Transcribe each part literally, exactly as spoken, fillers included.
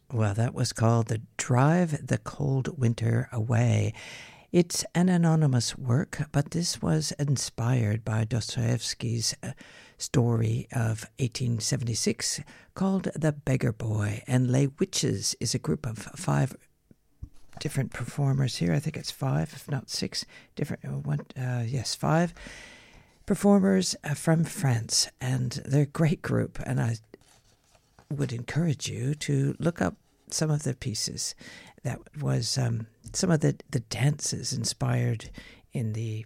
Well, that was called The Drive the Cold Winter Away. It's an anonymous work, but this was inspired by Dostoevsky's uh, story of eighteen seventy-six called The Beggar Boy. And Les Witches is a group of five different performers here. I think it's five, if not six different, uh, one, uh, yes, five performers uh, from France. And they're a great group, and I would encourage you to look up some of the pieces. That was um, some of the, the dances inspired in the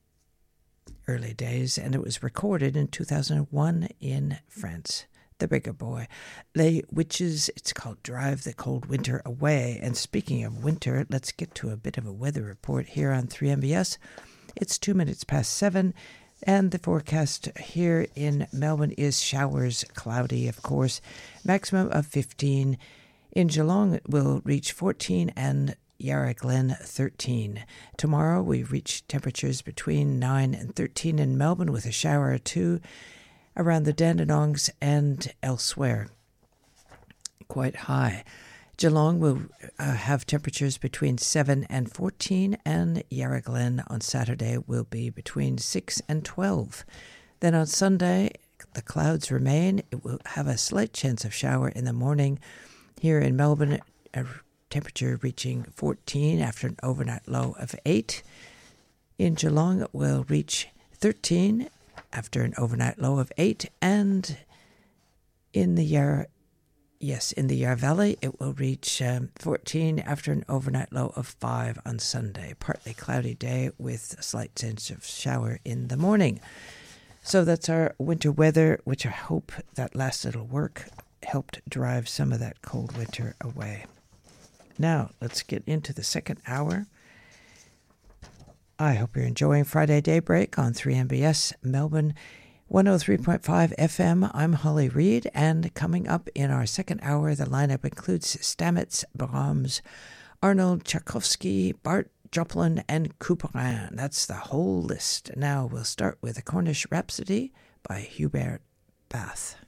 early days, and it was recorded in two thousand one in France. The Beggar Boy. Les Witches, it's called Drive the Cold Winter Away. And speaking of winter, let's get to a bit of a weather report here on three M B S. It's two minutes past seven. And the forecast here in Melbourne is showers, cloudy, of course, maximum of fifteen. In Geelong, it will reach fourteen, and Yarra Glen, thirteen. Tomorrow, we reach temperatures between nine and thirteen in Melbourne, with a shower or two around the Dandenongs and elsewhere. Quite high. Geelong will uh, have temperatures between seven and fourteen, and Yarra Glen on Saturday will be between six and twelve. Then on Sunday, the clouds remain. It will have a slight chance of shower in the morning. Here in Melbourne, a temperature reaching fourteen after an overnight low of eight. In Geelong, it will reach thirteen after an overnight low of eight. And in the Yarra Yes, in the Yarra Valley, it will reach um, fourteen after an overnight low of five on Sunday. Partly cloudy day with a slight chance of shower in the morning. So that's our winter weather, which I hope that last little work helped drive some of that cold winter away. Now, let's get into the second hour. I hope you're enjoying Friday Daybreak on three M B S Melbourne one oh three point five F M. I'm Holly Reid, and coming up in our second hour, the lineup includes Stamets, Brahms, Arnold, Tchaikovsky, Bart Joplin, and Couperin. That's the whole list. Now we'll start with a Cornish Rhapsody by Hubert Bath.